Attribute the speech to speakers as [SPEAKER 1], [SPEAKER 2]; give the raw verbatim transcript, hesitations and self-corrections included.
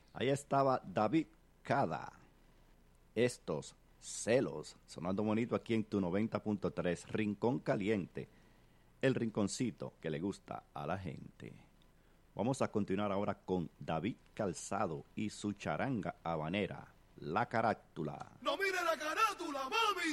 [SPEAKER 1] Ahí estaba David Cada. Estos celos, sonando bonito aquí en tu noventa punto tres, Rincón Caliente, el rinconcito que le gusta a la gente. Vamos a continuar ahora con David Calzado y su charanga habanera, La Carátula.
[SPEAKER 2] No mire la carátula, mami.